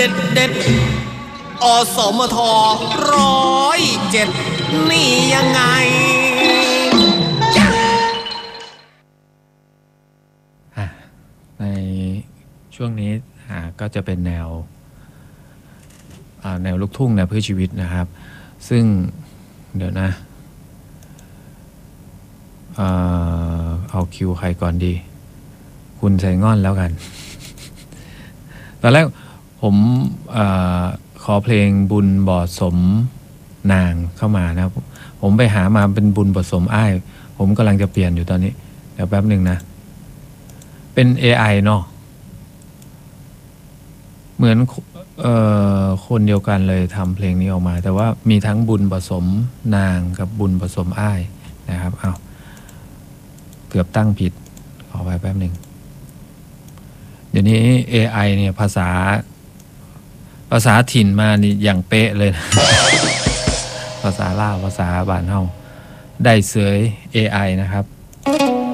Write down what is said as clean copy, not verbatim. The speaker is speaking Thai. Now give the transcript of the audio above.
เด็ดอสมท107นี่ยังไงในช่วงนี้ก็จะเป็นแนวลูกทุ่งแนวเพื่อชีวิตนะครับซึ่งเดี๋ยวนะเอาคิวใครก่อนดีคุณไซง่อนแล้วกัน ตอนแรกผมขอเพลงบุญบ่อสมนางเข้ามานะผมไปหามาเป็นบุญบ่อสมอ้ายผมกำลังจะเปลี่ยนอยู่ตอนนี้เดี๋ยวแป๊บหนึ่งนะเป็น AI เนาะเหมือนคนเดียวกันเลยทำเพลงนี้ออกมาแต่ว่ามีทั้งบุญผสมนางกับบุญผสมอ้ายนะครับเอาเกือบตั้งผิดขอไปแป๊บหนึ่งเดี๋ยวนี้ AI เนี่ยภาษาถิ่นมานี่อย่างเป๊ะเลยนะ ภาษาลาวภาษาบ้านเฮาได้เสย AI นะครับ